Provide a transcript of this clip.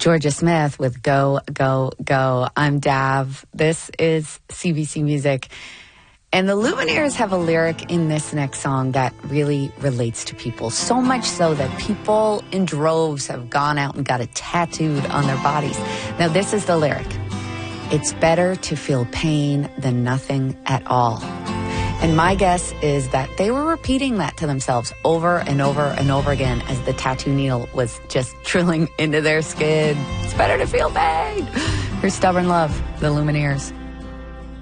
Georgia Smith with Go, Go, Go. I'm Dav. This is CBC Music. And the Lumineers have a lyric in this next song that really relates to people. So much so that people in droves have gone out and got it tattooed on their bodies. Now, this is the lyric. It's better to feel pain than nothing at all. And my guess is that they were repeating that to themselves over and over and over again as the tattoo needle was just drilling into their skin. It's better to feel pain. Here's Stubborn Love, the Lumineers.